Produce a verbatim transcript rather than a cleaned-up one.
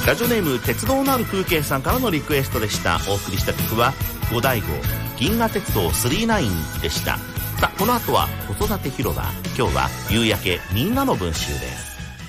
ラジオネーム鉄道のある風景さんからのリクエストでした。お送りした曲は五大号銀河鉄道さんじゅうきゅうでした。さあこの後は子育て広場。今日は夕焼けみんなの文集です。